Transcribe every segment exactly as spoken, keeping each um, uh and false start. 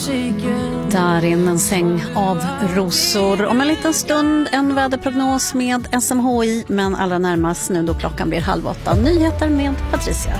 Där in en säng av rosor. Om en liten stund en väderprognos med S M H I, men allra närmast nu då klockan blir halv åtta. Nyheter med Patricia.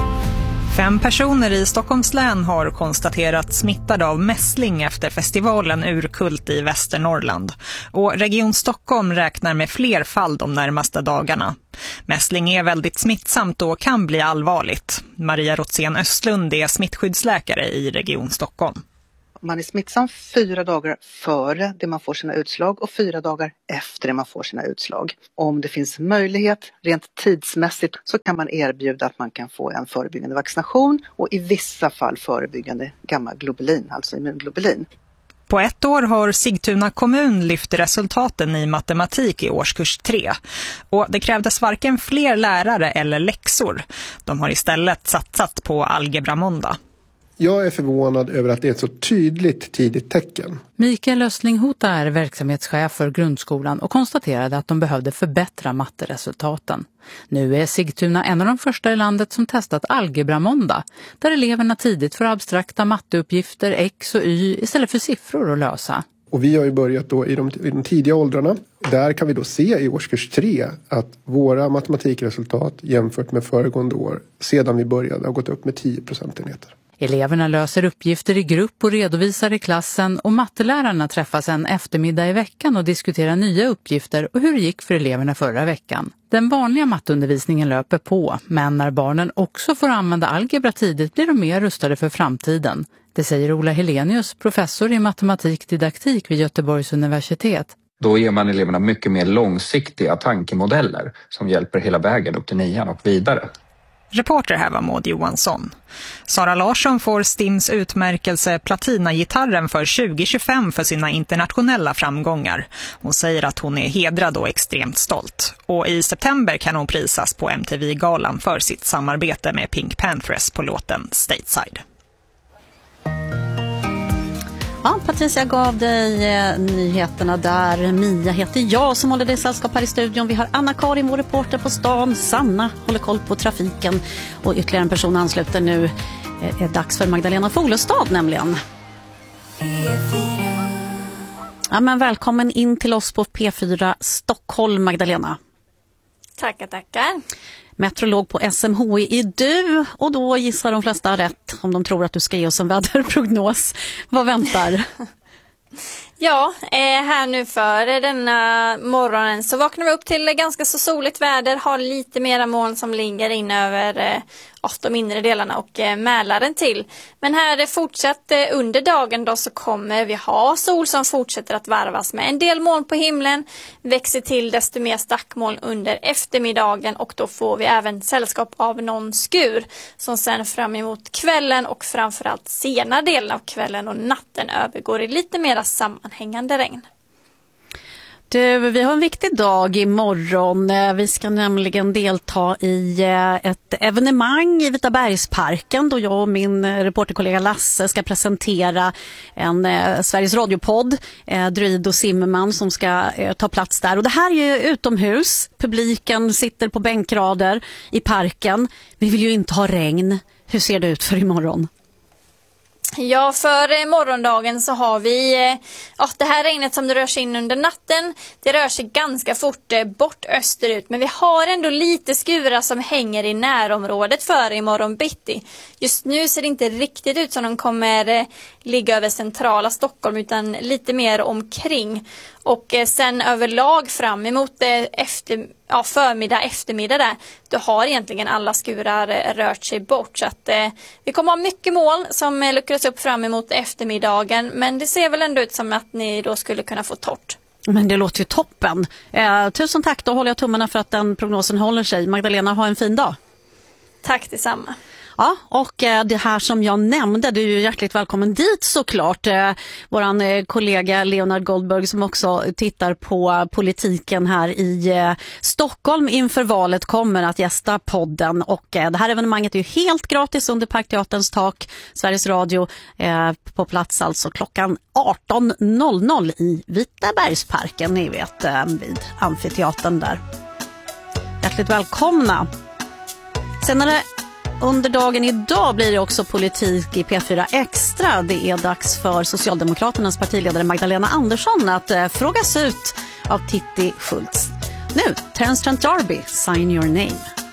Fem personer i Stockholms län har konstaterat smittade av mässling efter festivalen Urkult i Västernorrland. Och Region Stockholm räknar med fler fall de närmaste dagarna. Mässling är väldigt smittsamt och kan bli allvarligt. Maria Rotsén Östlund är smittskyddsläkare i Region Stockholm. Man är smittsam fyra dagar före det man får sina utslag och fyra dagar efter det man får sina utslag. Om det finns möjlighet, rent tidsmässigt, så kan man erbjuda att man kan få en förebyggande vaccination och i vissa fall förebyggande gammaglobulin, alltså immunglobulin. På ett år har Sigtuna kommun lyft resultaten i matematik i årskurs tre. Och det krävdes varken fler lärare eller läxor. De har istället satsat på algebramåndag. Jag är förvånad över att det är ett så tydligt tidigt tecken. Mikael Öslinghota är verksamhetschef för grundskolan och konstaterade att de behövde förbättra matteresultaten. Nu är Sigtuna en av de första i landet som testat algebramåndag, där eleverna tidigt får abstrakta matteuppgifter X och Y istället för siffror att lösa. Och vi har ju börjat då i de, i de tidiga åldrarna. Där kan vi då se i årskurs tre att våra matematikresultat jämfört med föregående år sedan vi började har gått upp med tio procentenheter. Eleverna löser uppgifter i grupp och redovisar i klassen, och mattelärarna träffas en eftermiddag i veckan och diskuterar nya uppgifter och hur det gick för eleverna förra veckan. Den vanliga matteundervisningen löper på, men när barnen också får använda algebra tidigt blir de mer rustade för framtiden. Det säger Ola Helenius, professor i matematikdidaktik vid Göteborgs universitet. Då ger man eleverna mycket mer långsiktiga tankemodeller som hjälper hela vägen upp till nian och vidare. Reporter här var Maud Johansson. Sara Larsson får Stims utmärkelse Platinagitarren för tjugo tjugofem för sina internationella framgångar. Hon säger att hon är hedrad och extremt stolt. Och i september kan hon prisas på M T V-galan för sitt samarbete med Pink Panthers på låten Stateside. Ja, Patricia gav dig eh, nyheterna där. Mia heter jag som håller dig sällskap här i studion. Vi har Anna-Karin, vår reporter på stan. Sanna håller koll på trafiken. Och ytterligare en person ansluter nu. Eh, är dags för Magdalena Folestad nämligen. Ja, men välkommen in till oss på P fyra Stockholm, Magdalena. Tackar, tackar. Meteorolog på S M H I är du, och då gissar de flesta rätt om de tror att du ska ge oss en väderprognos. Vad väntar? Ja, eh, här nu för denna morgonen så vaknar vi upp till ganska så soligt väder. Har lite mera moln som ligger in över eh, de inre delarna och eh, Mälaren till. Men här är fortsatt eh, under dagen då så kommer vi ha sol som fortsätter att varvas med en del moln på himlen. Växer till desto mer stackmoln under eftermiddagen, och då får vi även sällskap av någon skur som sen fram emot kvällen och framförallt senare delen av kvällen och natten övergår i lite mera sammanhängande regn. Du, vi har en viktig dag imorgon. Vi ska nämligen delta i ett evenemang i Vitabergsparken då jag och min reporterkollega Lasse ska presentera en eh, Sveriges radiopodd, eh, Druid och Simmerman, som ska eh, ta plats där. Och det här är ju utomhus. Publiken sitter på bänkrader i parken. Vi vill ju inte ha regn. Hur ser det ut för imorgon? Ja, för morgondagen så har vi ja, det här regnet som det rör sig in under natten. Det rör sig ganska fort bort österut, men vi har ändå lite skurar som hänger i närområdet för imorgon bitti. Just nu ser det inte riktigt ut som de kommer ligga över centrala Stockholm, utan lite mer omkring. Och sen överlag fram emot efter, ja, förmiddag, eftermiddag där, då har egentligen alla skurar rört sig bort. Så att eh, vi kommer ha mycket moln som luckras upp fram emot eftermiddagen. Men det ser väl ändå ut som att ni då skulle kunna få torrt. Men det låter ju toppen. Eh, tusen tack, då håller jag tummarna för att den prognosen håller sig. Magdalena, ha en fin dag. Tack detsamma. Ja, och eh, det här som jag nämnde, du är ju hjärtligt välkommen dit såklart. Eh, våran eh, kollega Leonard Goldberg som också tittar på politiken här i eh, Stockholm inför valet kommer att gästa podden. Och eh, det här evenemanget är ju helt gratis under Parkteaterns tak. Sveriges Radio eh, på plats alltså klockan arton noll noll i Vitabergsparken, ni vet, eh, vid amfiteatern där. Hjärtligt välkomna. Sen är det under dagen idag blir det också politik i P fyra Extra. Det är dags för Socialdemokraternas partiledare Magdalena Andersson att eh, frågas ut av Titti Schultz. Nu, Terence Trent D'Arby, Sign Your Name.